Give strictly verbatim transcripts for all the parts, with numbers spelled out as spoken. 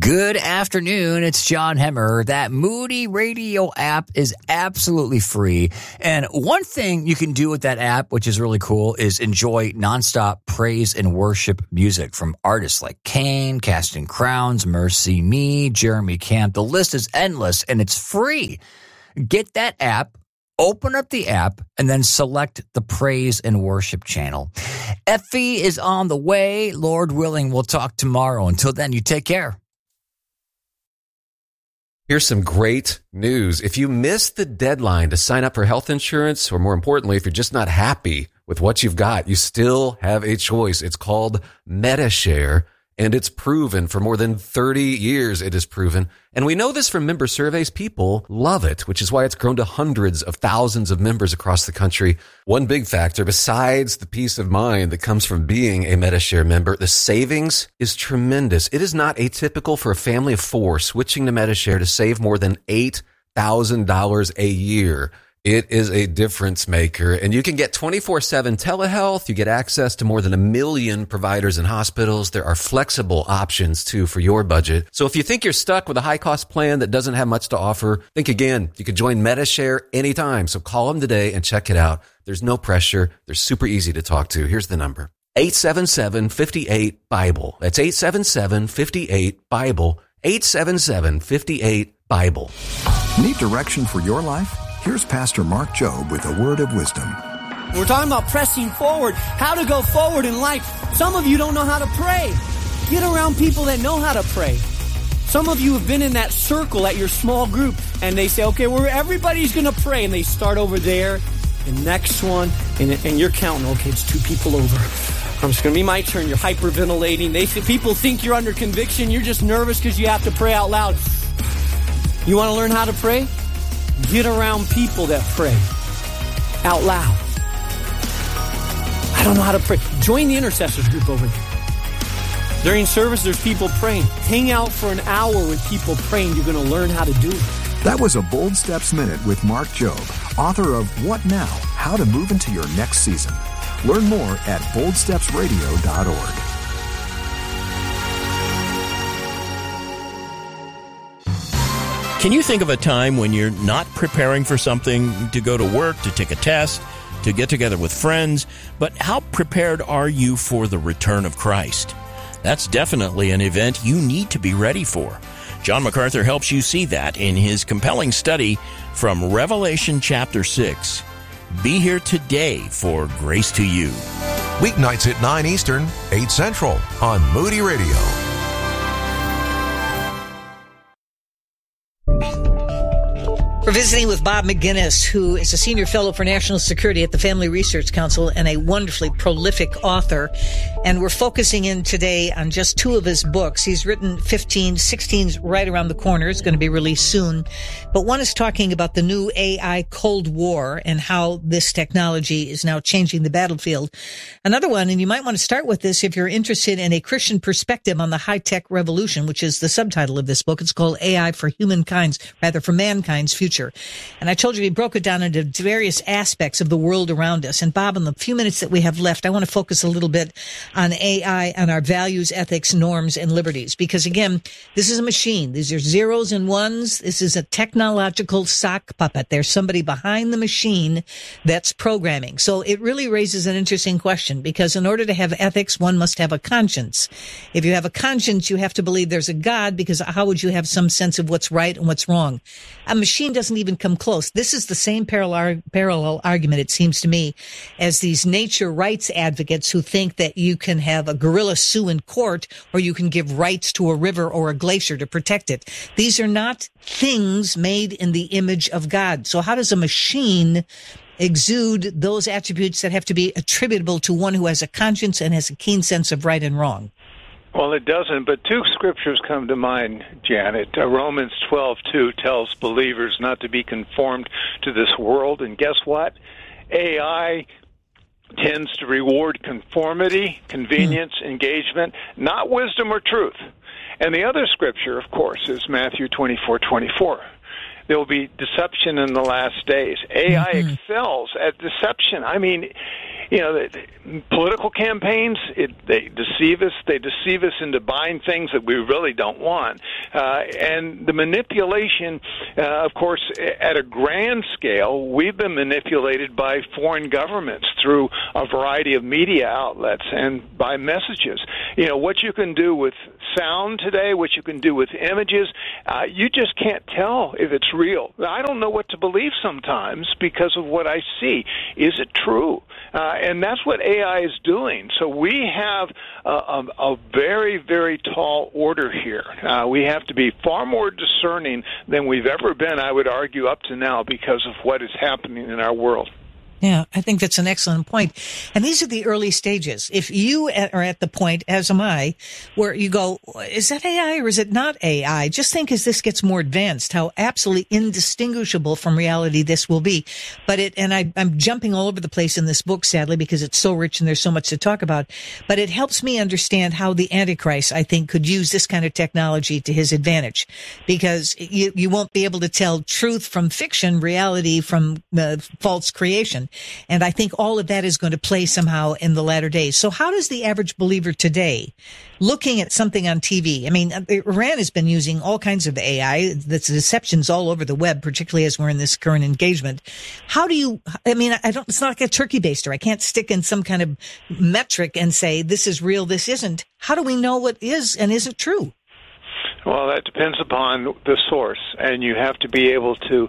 Good afternoon. It's John Hemmer. That Moody Radio app is absolutely free. And one thing you can do with that app, which is really cool, is enjoy nonstop praise and worship music from artists like Kane, Casting Crowns, Mercy Me, Jeremy Camp. The list is endless and it's free. Get that app. Open up the app and then select the praise and worship channel. Effie is on the way. Lord willing, we'll talk tomorrow. Until then, you take care. Here's some great news. If you missed the deadline to sign up for health insurance, or more importantly, if you're just not happy with what you've got, you still have a choice. It's called Medi-Share, and it's proven for more than thirty years it is proven. And we know this from member surveys. People love it, which is why it's grown to hundreds of thousands of members across the country. One big factor, besides the peace of mind that comes from being a Medi-Share member, the savings is tremendous. It is not atypical for a family of four switching to Medi-Share to save more than eight thousand dollars a year. It is a difference maker, and you can get twenty-four seven telehealth. You get access to more than a million providers and hospitals. There are flexible options, too, for your budget. So if you think you're stuck with a high-cost plan that doesn't have much to offer, think again. You can join Medi-Share anytime, so call them today and check it out. There's no pressure. They're super easy to talk to. Here's the number. eight seven seven, five eight, BIBLE. That's eight seven seven, five eight, BIBLE. eight seven seven, five eight, BIBLE. Need direction for your life? Here's Pastor Mark Jobe with a word of wisdom. We're talking about pressing forward, how to go forward in life. Some of you don't know how to pray. Get around people that know how to pray. Some of you have been in that circle at your small group, and they say, okay, well, everybody's going to pray, and they start over there, the next one, and, and you're counting, okay, it's two people over. I'm just going to be my turn. You're hyperventilating. They say, people think you're under conviction. You're just nervous because you have to pray out loud. You want to learn how to pray? Get around people that pray out loud. I don't know how to pray. Join the intercessors group over there. During service, there's people praying. Hang out for an hour with people praying. You're going to learn how to do it. That was a Bold Steps Minute with Mark Jobe, author of What Now? How to Move into Your Next Season. Learn more at bold steps radio dot org. Can you think of a time when you're not preparing for something, to go to work, to take a test, to get together with friends, but how prepared are you for the return of Christ? That's definitely an event you need to be ready for. John MacArthur helps you see that in his compelling study from Revelation chapter six. Be here today for Grace to You. Weeknights at nine Eastern, eight Central on Moody Radio. We're visiting with Bob McGinnis, who is a senior fellow for national security at the Family Research Council and a wonderfully prolific author. And we're focusing in today on just two of his books. He's written fifteen, sixteen's right around the corner. It's going to be released soon. But one is talking about the new A I Cold War and how this technology is now changing the battlefield. Another one, and you might want to start with this if you're interested in a Christian perspective on the high-tech revolution, which is the subtitle of this book. It's called A I for Humankind's, rather for Mankind's Future. And I told you we broke it down into various aspects of the world around us. And Bob, in the few minutes that we have left, I want to focus a little bit on A I and our values, ethics, norms, and liberties. Because again, this is a machine. These are zeros and ones. This is a technological sock puppet. There's somebody behind the machine that's programming. So it really raises an interesting question, because in order to have ethics, one must have a conscience. If you have a conscience, you have to believe there's a God, because how would you have some sense of what's right and what's wrong? A machine doesn't even come close. This is the same parallel, parallel argument, it seems to me, as these nature rights advocates who think that you can have a gorilla sue in court, or you can give rights to a river or a glacier to protect it. These are not things made in the image of God. So how does a machine exude those attributes that have to be attributable to one who has a conscience and has a keen sense of right and wrong? Well, it doesn't, but two scriptures come to mind, Janet. Uh, Romans twelve two tells believers not to be conformed to this world, and guess what? A I tends to reward conformity, convenience, mm. engagement, not wisdom or truth. And the other scripture, of course, is Matthew twenty-four twenty-four. There will be deception in the last days. A I mm-hmm. excels at deception. I mean, you know, the, the political campaigns, it, they deceive us. They deceive us into buying things that we really don't want. Uh, and the manipulation, uh, of course, at a grand scale, we've been manipulated by foreign governments through a variety of media outlets and by messages. You know, what you can do with sound today, what you can do with images, uh, you just can't tell if it's real. I don't know what to believe sometimes because of what I see. Is it true? Uh, and that's what A I is doing. So we have a, a, a very, very tall order here. Uh, we have to be far more discerning than we've ever been, I would argue, up to now because of what is happening in our world. Yeah, I think that's an excellent point. And these are the early stages. If you are at the point, as am I, where you go, is that A I or is it not A I? Just think as this gets more advanced, how absolutely indistinguishable from reality this will be. But it, and I, I'm jumping all over the place in this book, sadly, because it's so rich and there's so much to talk about. But it helps me understand how the Antichrist, I think, could use this kind of technology to his advantage. Because you, you won't be able to tell truth from fiction, reality from uh, false creation. And I think all of that is going to play somehow in the latter days. So how does the average believer today, looking at something on T V, I mean, Iran has been using all kinds of A I, that's deceptions all over the web, particularly as we're in this current engagement. How do you, I mean, I don't, it's not like a turkey baster. I can't stick in some kind of metric and say, this is real, this isn't. How do we know what is and isn't true? Well, that depends upon the source, and you have to be able to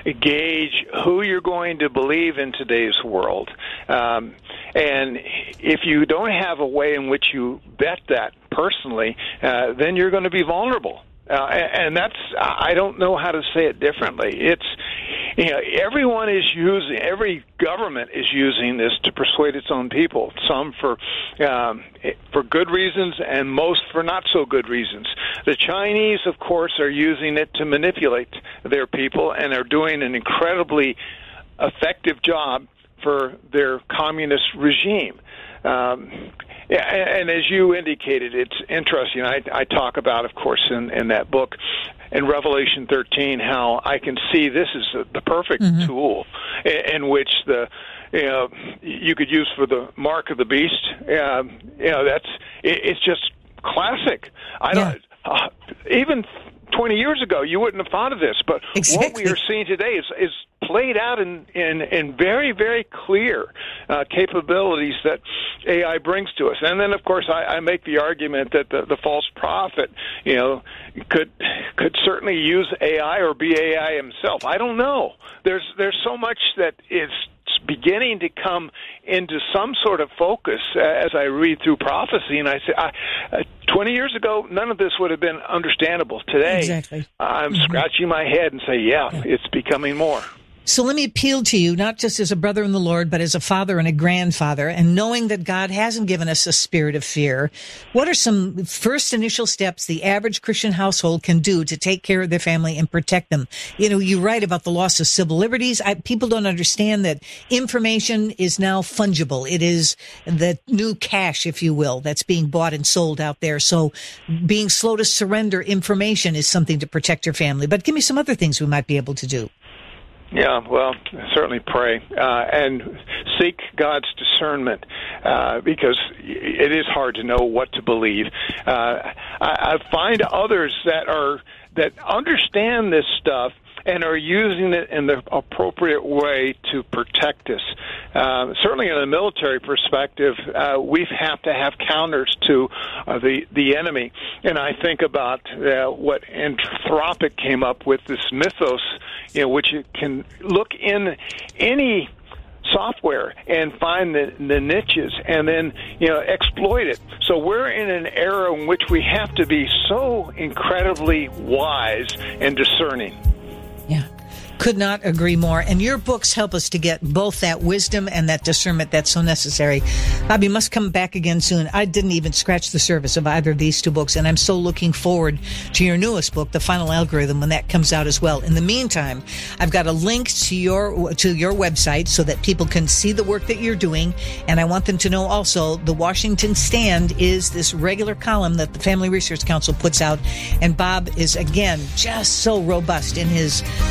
gauge who you're going to believe in today's world. Um, and if you don't have a way in which you vet that personally, uh, then you're going to be vulnerable. Uh, and that's, I don't know how to say it differently. It's, you know, everyone is using, every government is using this to persuade its own people, some for um, for good reasons and most for not so good reasons. The Chinese, of course, are using it to manipulate their people and are doing an incredibly effective job for their communist regime. Um, yeah, and as you indicated, it's interesting. I, I talk about, of course, in, in that book, in Revelation thirteen, how I can see this is the perfect mm-hmm. tool in, in which the you know you could use for the mark of the beast. Uh, you know, that's it, it's just classic. I don't yeah. uh, even twenty years ago you wouldn't have thought of this, but exactly. what we are seeing today is is played out in, in, in very, very clear uh, capabilities that A I brings to us. And then, of course, I, I make the argument that the, the false prophet, you know, could could certainly use A I or be A I himself. I don't know. There's there's so much that is beginning to come into some sort of focus uh, as I read through prophecy, and I say, I, uh, twenty years ago, none of this would have been understandable. Today, exactly. I'm mm-hmm. scratching my head and say, yeah, yeah, it's becoming more. So let me appeal to you, not just as a brother in the Lord, but as a father and a grandfather, and knowing that God hasn't given us a spirit of fear. What are some first initial steps the average Christian household can do to take care of their family and protect them? You know, you write about the loss of civil liberties. I, people don't understand that information is now fungible. It is the new cash, if you will, that's being bought and sold out there. So being slow to surrender information is something to protect your family. But give me some other things we might be able to do. Yeah, well, certainly pray uh, and seek God's discernment uh, because it is hard to know what to believe. Uh, I, I find others that are that understand this stuff and are using it in the appropriate way to protect us. Uh, certainly in a military perspective, uh, we have to have counters to uh, the, the enemy. And I think about uh, what Anthropic came up with, this mythos, you know, which can look in any software and find the, the niches and then, you know, exploit it. So we're in an era in which we have to be so incredibly wise and discerning. Yeah. Could not agree more. And your books help us to get both that wisdom and that discernment that's so necessary. Bob, you must come back again soon. I didn't even scratch the surface of either of these two books, and I'm so looking forward to your newest book, The Final Algorithm, when that comes out as well. In the meantime, I've got a link to your to your website so that people can see the work that you're doing, and I want them to know also the Washington Stand is this regular column that the Family Research Council puts out, and Bob is, again, just so robust in his uh, contribution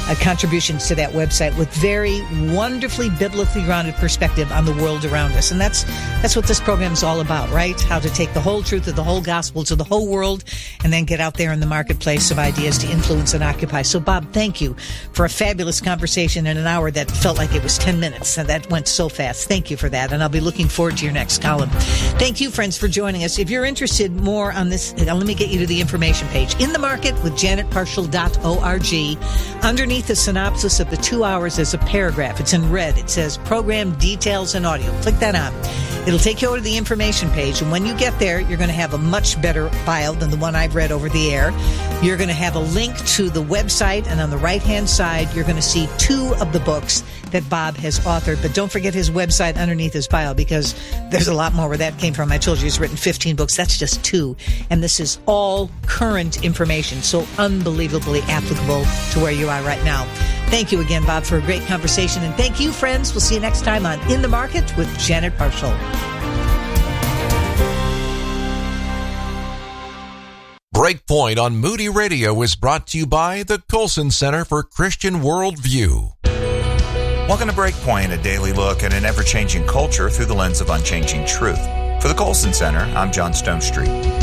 contributions to that website with very wonderfully biblically grounded perspective on the world around us. And that's that's what this program is all about, right? How to take the whole truth of the whole gospel to the whole world and then get out there in the marketplace of ideas to influence and occupy. So, Bob, thank you for a fabulous conversation in an hour that felt like it was ten minutes. And that went so fast. Thank you for that. And I'll be looking forward to your next column. Thank you, friends, for joining us. If you're interested more on this, let me get you to the information page. In the Market with janet parshall dot org. Underneath the synopsis of the two hours is a paragraph. It's in red. It says program details and audio. Click that on. It'll take you over to the information page. And when you get there, you're going to have a much better bio than the one I've read over the air. You're going to have a link to the website. And on the right-hand side, you're going to see two of the books that Bob has authored. But don't forget his website underneath his bio, because there's a lot more where that came from. I told you he's written fifteen books. That's just two. And this is all current information, so unbelievably applicable to where you are right now. Thank you again, Bob, for a great conversation. And thank you, friends. We'll see you next time on In the Market with Janet Parshall. Breakpoint on Moody Radio is brought to you by the Colson Center for Christian Worldview. Welcome to Breakpoint, a daily look at an ever-changing culture through the lens of unchanging truth. For the Colson Center, I'm John Stonestreet.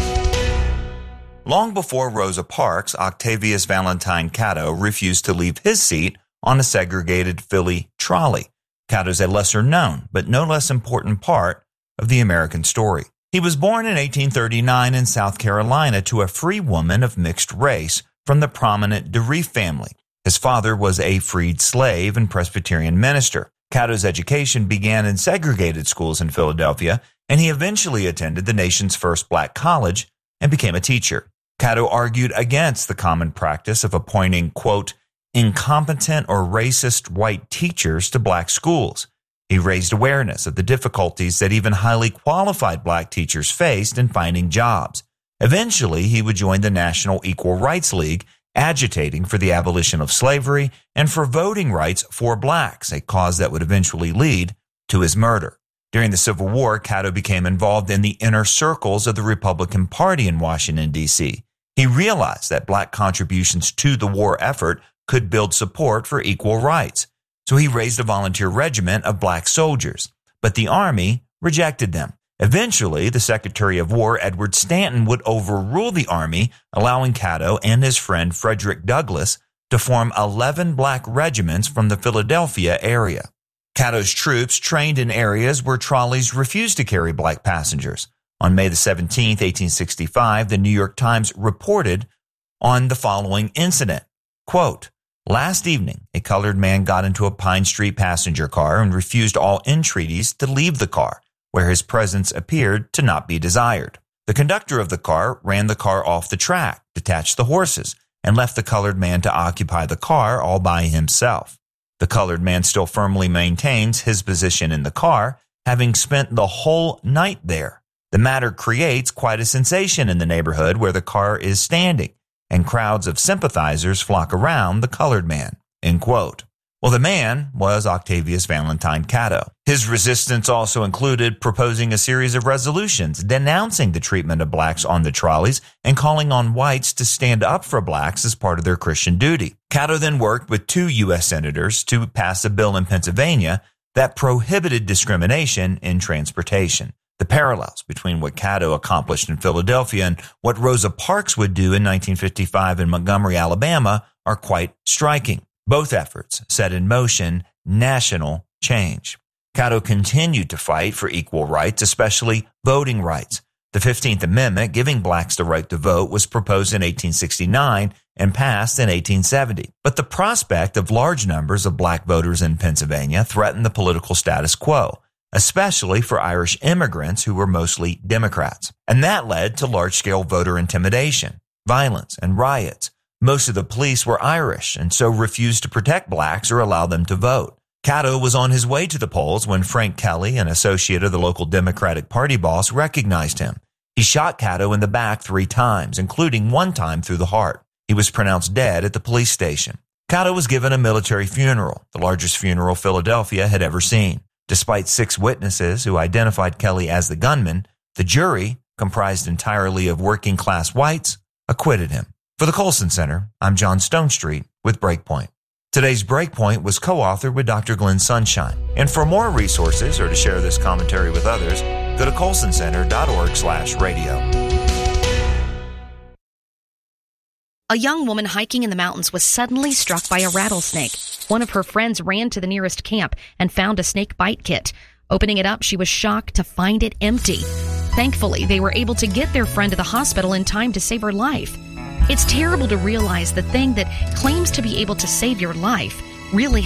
Long before Rosa Parks, Octavius Valentine Catto refused to leave his seat on a segregated Philly trolley. Catto's a lesser-known, but no less important part of the American story. He was born in eighteen thirty-nine in South Carolina to a free woman of mixed race from the prominent DeReef family. His father was a freed slave and Presbyterian minister. Catto's education began in segregated schools in Philadelphia, and he eventually attended the nation's first black college and became a teacher. Catto argued against the common practice of appointing, quote, incompetent or racist white teachers to black schools. He raised awareness of the difficulties that even highly qualified black teachers faced in finding jobs. Eventually, he would join the National Equal Rights League, agitating for the abolition of slavery and for voting rights for blacks, a cause that would eventually lead to his murder. During the Civil War, Catto became involved in the inner circles of the Republican Party in Washington, D C He realized that black contributions to the war effort could build support for equal rights. So he raised a volunteer regiment of black soldiers, but the Army rejected them. Eventually, the Secretary of War, Edward Stanton, would overrule the Army, allowing Catto and his friend Frederick Douglass to form eleven black regiments from the Philadelphia area. Catto's troops trained in areas where trolleys refused to carry black passengers. On May the seventeenth, eighteen sixty-five, the New York Times reported on the following incident. Quote, last evening, a colored man got into a Pine Street passenger car and refused all entreaties to leave the car, where his presence appeared to not be desired. The conductor of the car ran the car off the track, detached the horses, and left the colored man to occupy the car all by himself. The colored man still firmly maintains his position in the car, having spent the whole night there. The matter creates quite a sensation in the neighborhood where the car is standing, and crowds of sympathizers flock around the colored man. End quote. Well, the man was Octavius Valentine Catto. His resistance also included proposing a series of resolutions denouncing the treatment of blacks on the trolleys and calling on whites to stand up for blacks as part of their Christian duty. Catto then worked with two U S senators to pass a bill in Pennsylvania that prohibited discrimination in transportation. The parallels between what Catto accomplished in Philadelphia and what Rosa Parks would do in nineteen fifty-five in Montgomery, Alabama, are quite striking. Both efforts set in motion national change. Catto continued to fight for equal rights, especially voting rights. The fifteenth Amendment, giving blacks the right to vote, was proposed in eighteen sixty-nine and passed in eighteen seventy. But the prospect of large numbers of black voters in Pennsylvania threatened the political status quo, especially for Irish immigrants who were mostly Democrats. And that led to large-scale voter intimidation, violence, and riots. Most of the police were Irish and so refused to protect blacks or allow them to vote. Catto was on his way to the polls when Frank Kelly, an associate of the local Democratic Party boss, recognized him. He shot Catto in the back three times, including one time through the heart. He was pronounced dead at the police station. Catto was given a military funeral, the largest funeral Philadelphia had ever seen. Despite six witnesses who identified Kelly as the gunman, the jury, comprised entirely of working-class whites, acquitted him. For the Colson Center, I'm John Stonestreet with Breakpoint. Today's Breakpoint was co-authored with Doctor Glenn Sunshine. And for more resources or to share this commentary with others, go to colson center dot org slash radio. A young woman hiking in the mountains was suddenly struck by a rattlesnake. One of her friends ran to the nearest camp and found a snake bite kit. Opening it up, she was shocked to find it empty. Thankfully, they were able to get their friend to the hospital in time to save her life. It's terrible to realize the thing that claims to be able to save your life really